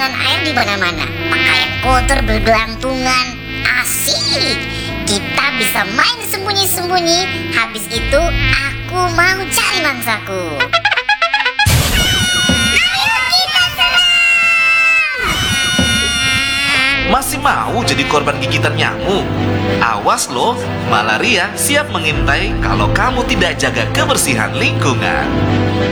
genangan air di mana-mana, pakaian kotor bergelantungan. Asik, kita bisa main sembunyi-sembunyi. Habis itu aku mau cari mangsaku. Ayo kita serang! Masih mau jadi korban gigitan nyamuk? Awas loh, malaria siap mengintai kalau kamu tidak jaga kebersihan lingkungan.